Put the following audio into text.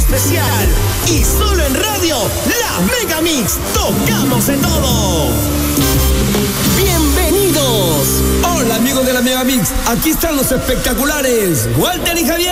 especial. Y solo en radio, la Megamix. Tocamos de todo. Bienvenidos. Hola amigos de la Megamix, aquí están los espectaculares Walter y Javier.